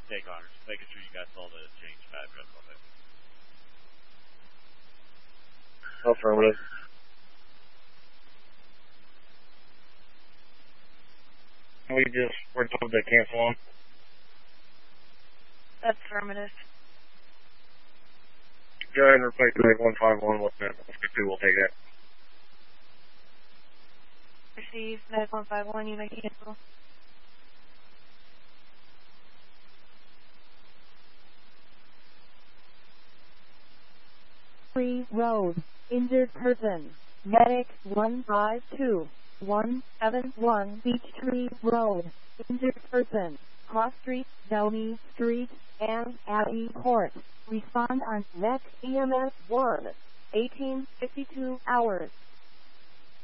Hey, Connor. Just making sure you guys saw the change of address on it. Affirmative. We're told to cancel on. Affirmative. Go ahead and replace the 151 with the 2. We'll take that. Receive 9151, you may cancel. Free Road. Injured person. Medic 152-171 Beechtree Road. Injured person. Cross Street, Downey Street, and Abbey Court. Respond on next EMS 1. 1852 hours.